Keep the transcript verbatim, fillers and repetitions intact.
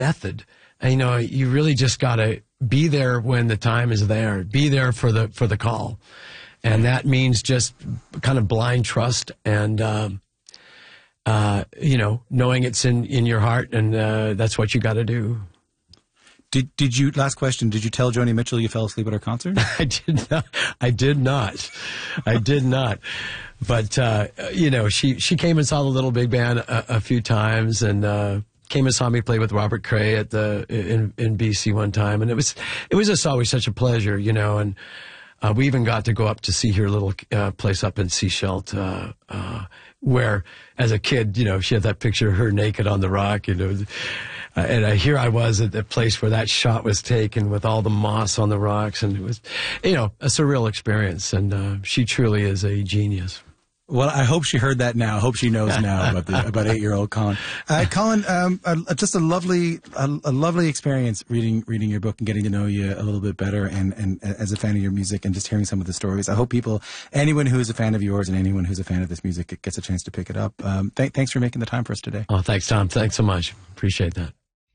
method. And, you know, you really just got to be there when the time is there. Be there for the for the call, and that means just kind of blind trust and um, uh, you know, knowing it's in in your heart, and uh, that's what you got to do. Did did you, last question, did you tell Joni Mitchell you fell asleep at her concert? I did not. I did not. I did not. But, uh, you know, she, she came and saw the Little Big Band a, a few times, and uh, came and saw me play with Robert Cray at the in, in B C one time. And it was it was just always such a pleasure, you know. And uh, we even got to go up to see her little uh, place up in Sechelt, uh, uh, where, as a kid, you know, she had that picture of her naked on the rock, you know. Uh, and uh, here I was at the place where that shot was taken with all the moss on the rocks. And it was, you know, a surreal experience. And uh, she truly is a genius. Well, I hope she heard that now. I hope she knows now about the, about eight-year-old Colin. Uh, Colin, um, uh, just a lovely, a, a lovely experience reading reading your book and getting to know you a little bit better, and, and as a fan of your music and just hearing some of the stories. I hope people, anyone who is a fan of yours and anyone who's a fan of this music, gets a chance to pick it up. Um, th- thanks for making the time for us today. Oh, thanks, Tom. Thanks so much. Appreciate that.